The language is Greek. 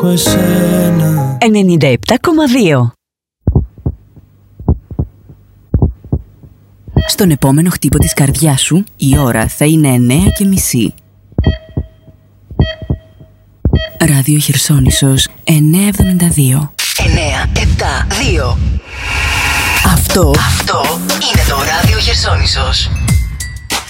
έχω εσένα. 97,2. Στον επόμενο χτύπο της καρδιάς σου η ώρα θα είναι 9:30. Ράδιο Χερσόνησος 972. 972. Αυτό είναι το Ράδιο Χερσόνησος.